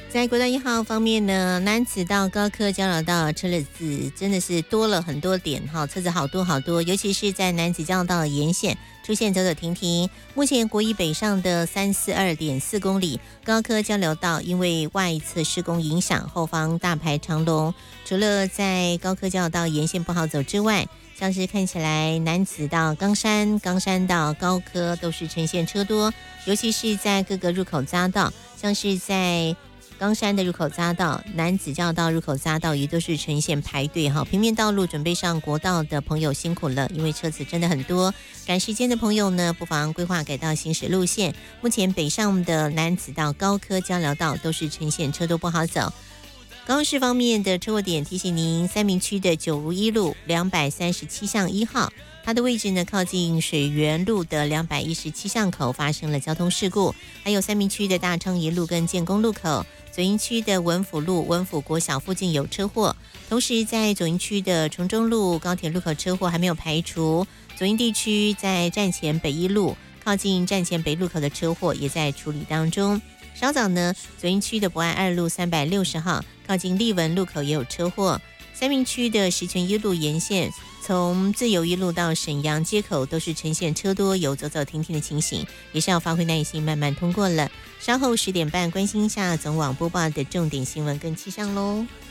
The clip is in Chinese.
在国道1号方面呢，南子到高科交流道车子真的是多了很多点哈，车子好多好多，尤其是在南子交流道的沿线出现走走停停。目前国一北上的342.4公里高科交流道，因为外侧施工影响，后方大排长龙。除了在高科交流道沿线不好走之外，像是看起来南子到冈山、冈山到高科都是呈现车多，尤其是在各个入口匝道，像是在冈山的入口匝道、南子交流道入口匝道也都是呈现排队哈。平面道路准备上国道的朋友辛苦了，因为车子真的很多。赶时间的朋友呢，不妨规划改道行驶路线。目前北上的南子到高科交流道都是呈现车多不好走。高雄市方面的车祸点提醒您，三民区的九如一路237巷1号，它的位置呢靠近水源路的217巷口发生了交通事故，还有三民区的大昌一路跟建工路口，左营区的文府路、文府国小附近有车祸，同时在左营区的崇中路高铁路口车祸还没有排除，左营地区在站前北一路靠近站前北路口的车祸也在处理当中。稍早呢，左营区的博爱2路360号靠近立文路口也有车祸，三民区的石泉一路沿线从自由一路到沈阳街口都是呈现车多有走走停停的情形，也是要发挥耐心慢慢通过了。稍后10点半关心一下总网播报的重点新闻跟气象咯。